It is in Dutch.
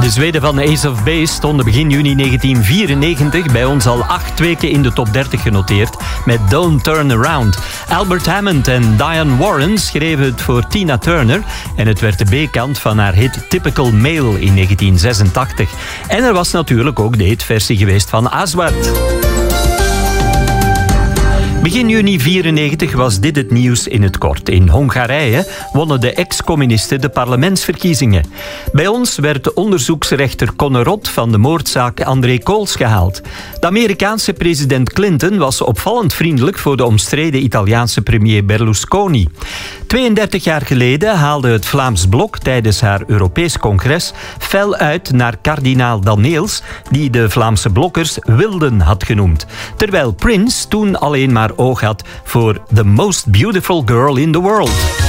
De Zweden van Ace of Base stonden begin juni 1994 bij ons al 8 weken in de top 30 genoteerd met Don't Turn Around. Albert Hammond en Diane Warren schreven het voor Tina Turner en het werd de B-kant van haar hit Typical Male in 1986. En er was natuurlijk ook de hitversie geweest van Aswad. Begin juni 1994 was dit het nieuws in het kort. In Hongarije wonnen de ex-communisten de parlementsverkiezingen. Bij ons werd onderzoeksrechter Conor Roth van de moordzaak André Kools gehaald. De Amerikaanse president Clinton was opvallend vriendelijk voor de omstreden Italiaanse premier Berlusconi. 32 jaar geleden haalde het Vlaams Blok tijdens haar Europees congres fel uit naar kardinaal Daneels, die de Vlaamse blokkers wilden had genoemd. Terwijl Prince toen alleen maar oog had voor The Most Beautiful Girl in the World.